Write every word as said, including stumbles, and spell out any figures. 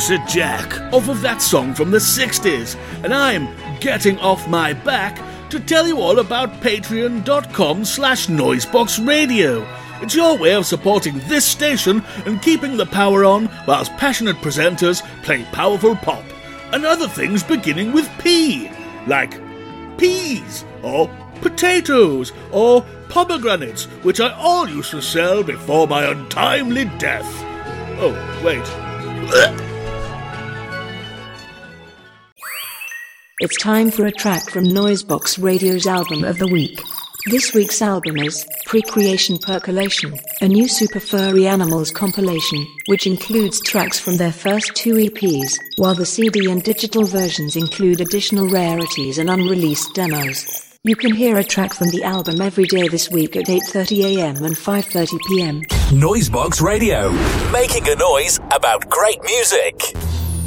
Acid Jack off of that song from the sixties, and I'm getting off my back to tell you all about patreon.com slash noiseboxradio. It's your way of supporting this station and keeping the power on whilst passionate presenters play powerful pop and other things beginning with P, like peas or potatoes or pomegranates, which I all used to sell before my untimely death. Oh, wait. It's time for a track from Noisebox Radio's album of the week. This week's album is Pre-Creation Percolation, a new Super Furry Animals compilation, which includes tracks from their first two E Ps, while the C D and digital versions include additional rarities and unreleased demos. You can hear a track from the album every day this week at eight thirty a.m. and five thirty p.m. Noisebox Radio, making a noise about great music.